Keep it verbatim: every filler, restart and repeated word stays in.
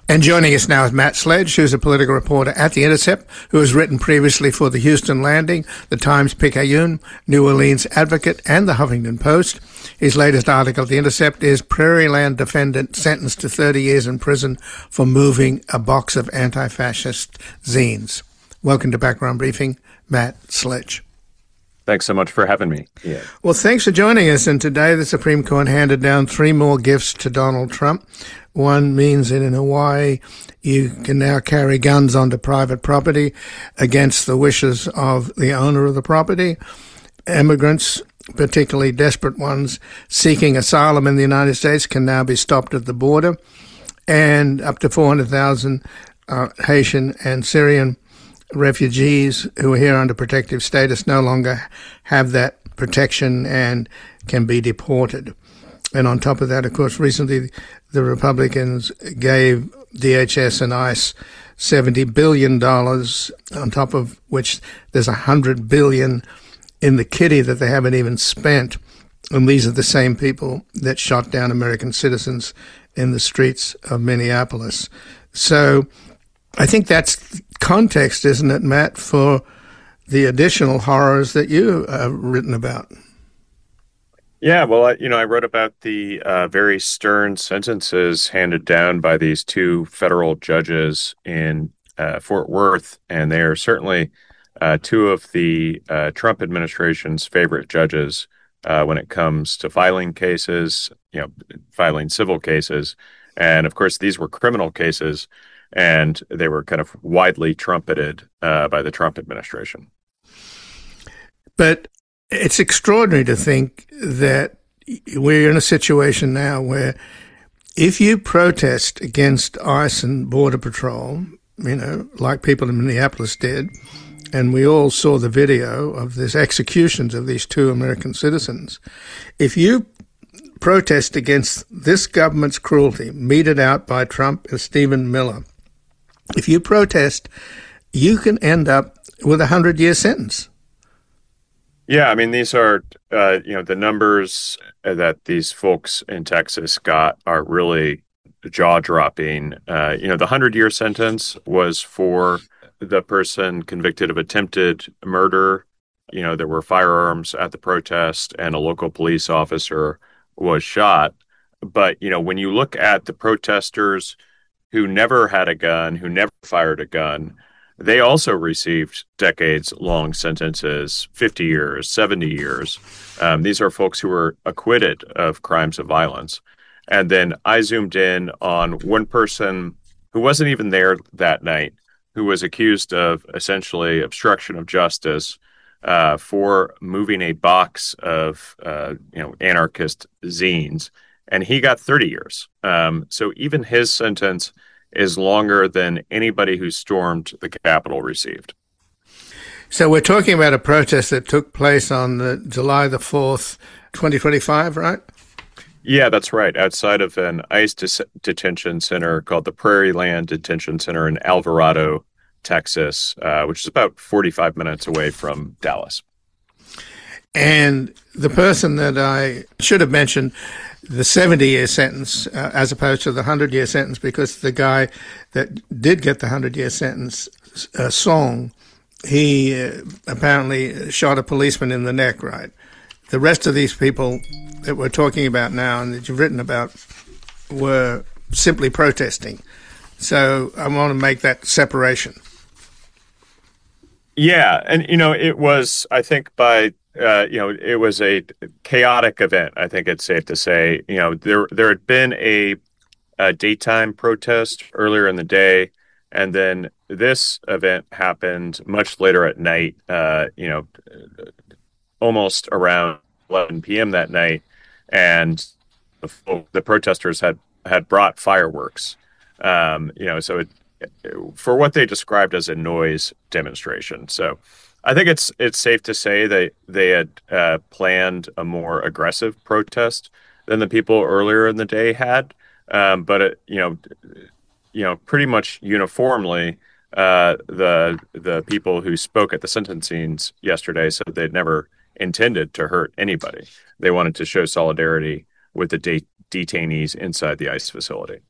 And joining us now is Matt Sledge, who's a political reporter at The Intercept, who has written previously for the Houston Landing, the Times-Picayune, New Orleans Advocate, and the Huffington Post. His latest article at The Intercept is Prairieland Defendant Sentenced to thirty years in Prison for Moving a Box of Anti-Fascist Zines. Welcome to Background Briefing, Matt Sledge. Thanks so much for having me. Yeah. Well, thanks for joining us. And today the Supreme Court handed down three more gifts to Donald Trump. One means that in Hawaii, you can now carry guns onto private property against the wishes of the owner of the property. Immigrants, particularly desperate ones, seeking asylum in the United States can now be stopped at the border. And up to four hundred thousand uh, Haitian and Syrian refugees who are here under protective status no longer have that protection and can be deported. And on top of that, of course, recently the Republicans gave D H S and ICE seventy billion dollars, on top of which there's one hundred billion dollars in the kitty that they haven't even spent. And these are the same people that shot down American citizens in the streets of Minneapolis. So I think that's context, isn't it, Matt, for the additional horrors that you have written about? Yeah, well, I, you know, I wrote about the uh, very stern sentences handed down by these two federal judges in uh, Fort Worth, and they are certainly uh, two of the uh, Trump administration's favorite judges uh, when it comes to filing cases, you know, filing civil cases. And of course, these were criminal cases, and they were kind of widely trumpeted uh, by the Trump administration. But it's extraordinary to think that we're in a situation now where if you protest against ICE and Border Patrol, you know, like people in Minneapolis did, and we all saw the video of these executions of these two American citizens, if you protest against this government's cruelty meted out by Trump and Stephen Miller, if you protest, you can end up with a hundred-year sentence. Yeah, I mean, these are, uh, you know, the numbers that these folks in Texas got are really jaw-dropping. Uh, you know, the hundred-year sentence was for the person convicted of attempted murder. You know, there were firearms at the protest, and a local police officer was shot. But, you know, when you look at the protesters who never had a gun, who never fired a gun, they also received decades-long sentences, fifty years, seventy years. Um, these are folks who were acquitted of crimes of violence. And then I zoomed in on one person who wasn't even there that night, who was accused of essentially obstruction of justice uh, for moving a box of, uh, you know, anarchist zines. And he got thirty years. Um, so even his sentence is longer than anybody who stormed the Capitol received. So we're talking about a protest that took place on the July the fourth, twenty twenty-five, right? Yeah, that's right. Outside of an ICE de- detention center called the Prairieland Detention Center in Alvarado, Texas, uh, which is about forty-five minutes away from Dallas. And the person that I should have mentioned, the seventy-year sentence uh, as opposed to the hundred-year sentence, because the guy that did get the hundred-year sentence, uh, Song, he uh, apparently shot a policeman in the neck, right? The rest of these people that we're talking about now and that you've written about were simply protesting. So I want to make that separation. Yeah, and, you know, it was, I think by... Uh, you know, it was a chaotic event. I think it's safe to say. You know, there there had been a, a daytime protest earlier in the day, and then this event happened much later at night. Uh, you know, almost around eleven p.m. that night, and the, the protesters had had brought fireworks. Um, you know, so it, for what they described as a noise demonstration. So I think it's it's safe to say that they had uh, planned a more aggressive protest than the people earlier in the day had. Um, but it, you know, you know, pretty much uniformly, uh, the the people who spoke at the sentencings yesterday said they'd never intended to hurt anybody. They wanted to show solidarity with the de- detainees inside the ICE facility.